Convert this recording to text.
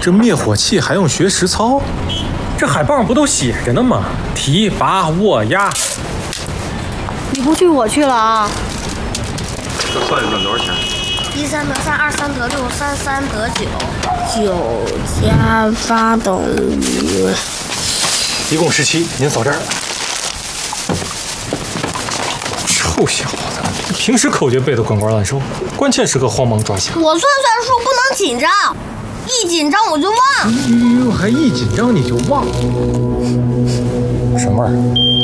这灭火器还用学实操？ 这海报上不都写着呢吗？提拔握压。 你不去我去了啊！ 这算一算多少钱 ？1 3得3，2 3得6，3 3得9，9加8等于一共17，您扫这儿。臭小子，平时口诀背得滚瓜烂熟，关键时刻慌忙抓瞎。 我算数不能紧张，一紧张我就忘。 哟，还一紧张你就忘？ 什么味儿？